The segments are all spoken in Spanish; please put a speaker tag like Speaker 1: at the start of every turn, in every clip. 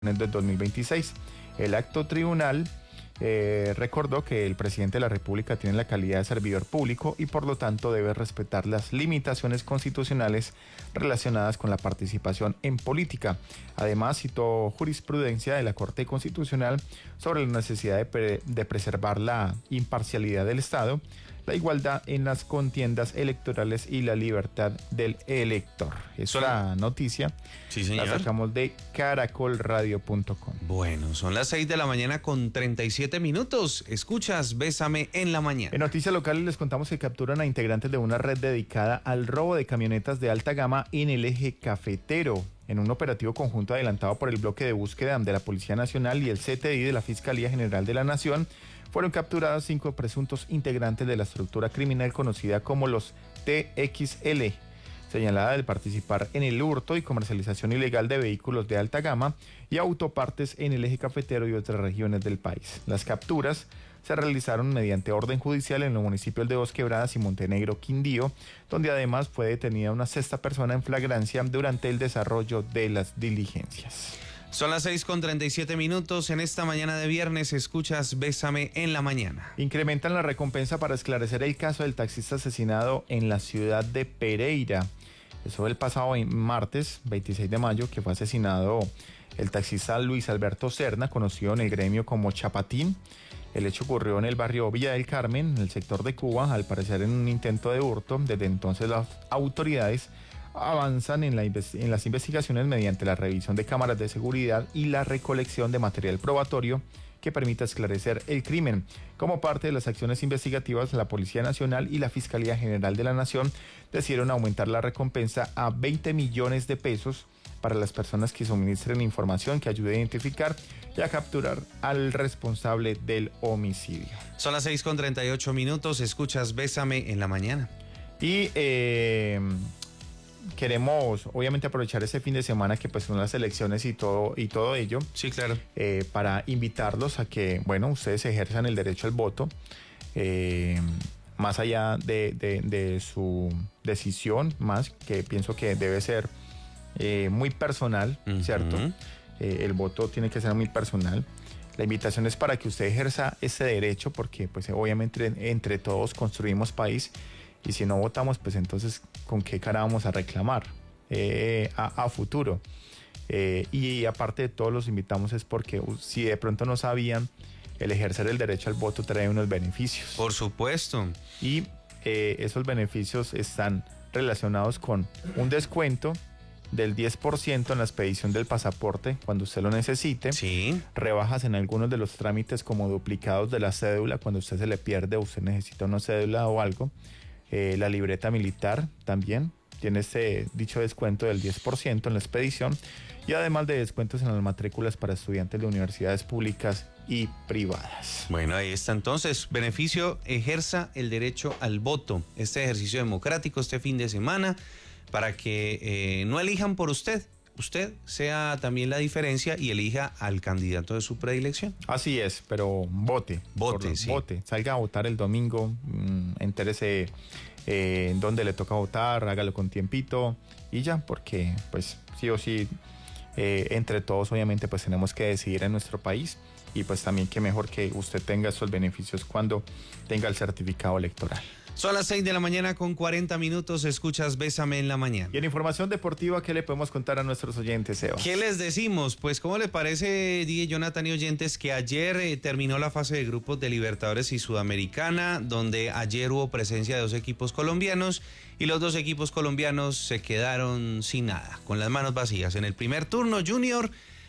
Speaker 1: del 2026. El acto tribunal recordó que el presidente de la República tiene la calidad de servidor público y por lo tanto debe respetar las limitaciones constitucionales relacionadas con la participación en política. Además, citó jurisprudencia de la Corte Constitucional sobre la necesidad de preservar la imparcialidad del Estado, la igualdad en las contiendas electorales y la libertad del elector. Esa noticia
Speaker 2: sí, señor,
Speaker 1: la sacamos de caracolradio.com.
Speaker 2: Bueno, son las 6 de la mañana con 37 minutos. Escuchas Bésame en la mañana.
Speaker 1: En noticias locales les contamos que capturan a integrantes de una red dedicada al robo de camionetas de alta gama en el eje cafetero. En un operativo conjunto adelantado por el bloque de búsqueda de la Policía Nacional y el CTI de la Fiscalía General de la Nación, fueron capturados 5 presuntos integrantes de la estructura criminal conocida como los TXL, señalada de participar en el hurto y comercialización ilegal de vehículos de alta gama y autopartes en el eje cafetero y otras regiones del país. Las capturas se realizaron mediante orden judicial en los municipios de Dos Quebradas y Montenegro, Quindío, donde además fue detenida una sexta persona en flagrancia durante el desarrollo de las diligencias.
Speaker 2: Son las 6 con 37 minutos. En esta mañana de viernes escuchas Bésame en la mañana.
Speaker 1: Incrementan la recompensa para esclarecer el caso del taxista asesinado en la ciudad de Pereira. Eso el pasado martes, 26 de mayo, que fue asesinado el taxista Luis Alberto Serna, conocido en el gremio como Chapatín. El hecho ocurrió en el barrio Villa del Carmen, en el sector de Cuba, al parecer en un intento de hurto. Desde entonces las autoridades avanzan en las investigaciones mediante la revisión de cámaras de seguridad y la recolección de material probatorio que permita esclarecer el crimen. Como parte de las acciones investigativas, la Policía Nacional y la Fiscalía General de la Nación decidieron aumentar la recompensa a 20 millones de pesos para las personas que suministren información que ayude a identificar y a capturar al responsable del homicidio.
Speaker 2: Son las 6 con 38 minutos, escuchas Bésame en la mañana.
Speaker 1: Y queremos obviamente aprovechar ese fin de semana que pues son las elecciones y todo ello.
Speaker 2: Sí, claro.
Speaker 1: Para invitarlos a que, bueno, ustedes ejerzan el derecho al voto, más allá de su decisión, más que pienso que debe ser muy personal, ¿cierto? El voto tiene que ser muy personal. La invitación es para que usted ejerza ese derecho porque pues obviamente entre todos construimos país. Y si no votamos, pues entonces, ¿con qué cara vamos a reclamar a futuro? Y aparte de todo, los invitamos es porque si de pronto no sabían, el ejercer el derecho al voto trae unos beneficios.
Speaker 2: Por supuesto.
Speaker 1: Y esos beneficios están relacionados con un descuento del 10% en la expedición del pasaporte cuando usted lo necesite.
Speaker 2: Sí.
Speaker 1: Rebajas en algunos de los trámites como duplicados de la cédula cuando usted se le pierde o usted necesita una cédula o algo. La libreta militar también tiene este dicho descuento del 10% en la expedición y además de descuentos en las matrículas para estudiantes de universidades públicas y privadas.
Speaker 2: Bueno, ahí está entonces. Beneficio, ejerza el derecho al voto. Este ejercicio democrático este fin de semana para que no elijan por usted. Usted sea también la diferencia y elija al candidato de su predilección.
Speaker 1: Así es, pero vote.
Speaker 2: Sí.
Speaker 1: Vote, salga a votar el domingo, entérese en dónde le toca votar, hágalo con tiempito y ya, porque pues sí o sí, entre todos obviamente pues tenemos que decidir en nuestro país y pues también que mejor que usted tenga esos beneficios cuando tenga el certificado electoral.
Speaker 2: Son las 6 de la mañana con 40 minutos, escuchas Bésame en la mañana.
Speaker 1: Y en información deportiva, ¿qué le podemos contar a nuestros oyentes, Sebas?
Speaker 2: ¿Qué les decimos? Pues, ¿cómo le parece, DJ Jonathan y oyentes, que ayer terminó la fase de grupos de Libertadores y Sudamericana, donde ayer hubo presencia de 2 equipos colombianos y los 2 equipos colombianos se quedaron sin nada, con las manos vacías. En el primer turno, Junior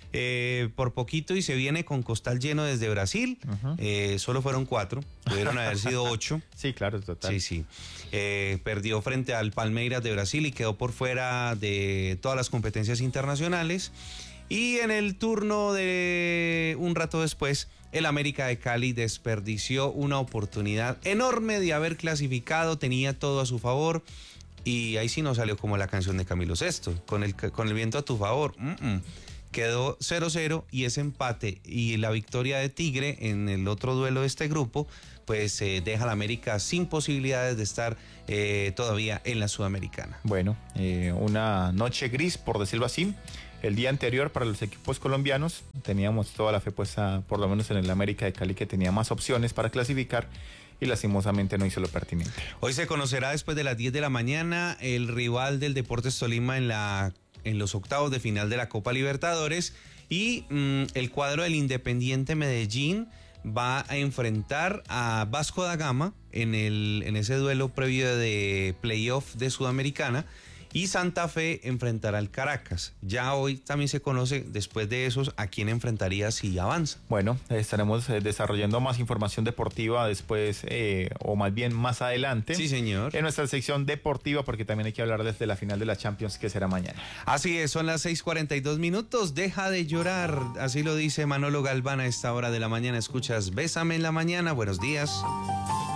Speaker 2: por poquito y se viene con costal lleno desde Brasil. Solo fueron 4, pudieron haber sido 8.
Speaker 1: Sí, claro, es total.
Speaker 2: Sí. Perdió frente al Palmeiras de Brasil y quedó por fuera de todas las competencias internacionales. Y en el turno de un rato después, el América de Cali desperdició una oportunidad enorme de haber clasificado, tenía todo a su favor. Y ahí sí no salió como la canción de Camilo Sesto, con el viento a tu favor. Quedó 0-0 y ese empate y la victoria de Tigre en el otro duelo de este grupo, pues deja a la América sin posibilidades de estar todavía en la Sudamericana.
Speaker 1: Bueno, una noche gris, por decirlo así, el día anterior para los equipos colombianos. Teníamos toda la fe puesta, por lo menos en el América de Cali, que tenía más opciones para clasificar y lastimosamente no hizo lo pertinente.
Speaker 2: Hoy se conocerá después de las 10 de la mañana el rival del Deportes Tolima en los octavos de final de la Copa Libertadores y el cuadro del Independiente Medellín va a enfrentar a Vasco da Gama en ese duelo previo de playoff de Sudamericana y Santa Fe enfrentará al Caracas. Ya hoy también se conoce, después de esos, a quién enfrentaría si avanza.
Speaker 1: Bueno, estaremos desarrollando más información deportiva después, o más bien más adelante.
Speaker 2: Sí, señor.
Speaker 1: En nuestra sección deportiva, porque también hay que hablar desde la final de la Champions, que será mañana.
Speaker 2: Así es, son las 6:42 minutos. Deja de llorar, así lo dice Manolo Galván a esta hora de la mañana. Escuchas Bésame en la mañana. Buenos días.